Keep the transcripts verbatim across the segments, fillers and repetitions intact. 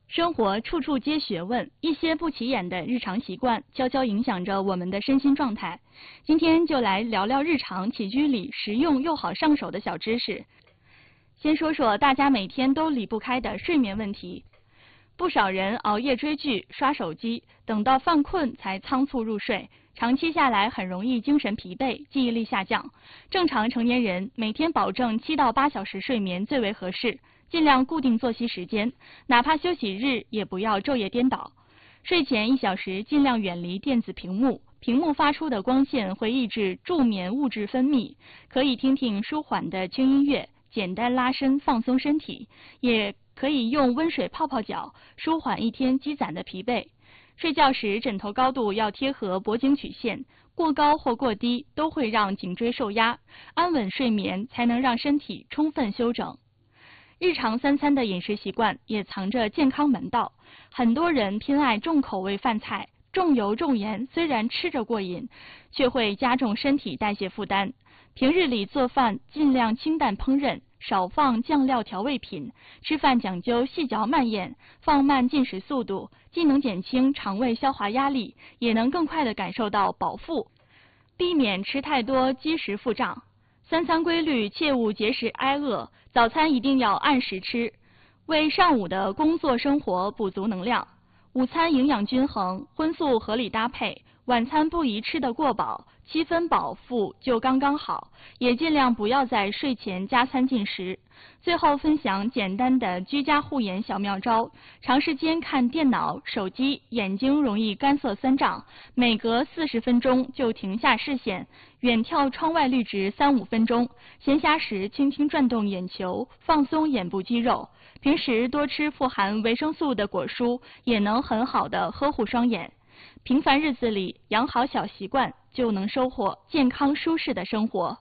生活处处皆学问，一些不起眼的日常习惯悄悄影响着我们的身心状态。今天就来聊聊日常起居里实用又好上手的小知识。先说说大家每天都离不开的睡眠问题。不少人熬夜追剧、刷手机，等到犯困才仓促入睡，长期下来很容易精神疲惫、记忆力下降。正常成年人每天保证七到八小时睡眠最为合适。尽量固定作息时间，哪怕休息日也不要昼夜颠倒。睡前一小时尽量远离电子屏幕，屏幕发出的光线会抑制助眠物质分泌。可以听听舒缓的轻音乐，简单拉伸放松身体，也可以用温水泡泡脚，舒缓一天积攒的疲惫。睡觉时枕头高度要贴合脖颈曲线，过高或过低都会让颈椎受压，安稳睡眠才能让身体充分休整。日常三餐的饮食习惯也藏着健康门道，很多人偏爱重口味饭菜，重油重盐，虽然吃着过瘾，却会加重身体代谢负担。平日里做饭尽量清淡烹饪，少放酱料调味品，吃饭讲究细嚼慢咽，放慢进食速度，既能减轻肠胃消化压力，也能更快地感受到饱腹，避免吃太多积食腹胀。三餐规律，切勿节食挨饿，早餐一定要按时吃，为上午的工作生活补足能量。午餐营养均衡，荤素合理搭配，晚餐不宜吃得过饱，七分饱腹就刚刚好，也尽量不要在睡前加餐进食。最后分享简单的居家护眼小妙招：长时间看电脑、手机，眼睛容易干涩酸胀，每隔四十分钟就停下视线，远眺窗外绿植三五分钟。闲暇时轻轻转动眼球，放松眼部肌肉。平时多吃富含维生素的果蔬，也能很好的呵护双眼。平凡日子里养好小习惯，就能收获健康舒适的生活。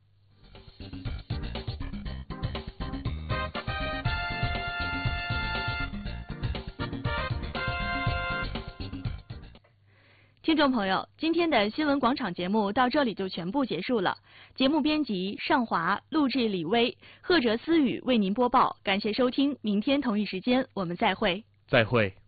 听众朋友，今天的新闻广场节目到这里就全部结束了。节目编辑尚华，录制李薇，贺哲思雨为您播报。感谢收听，明天同一时间我们再会。 再会。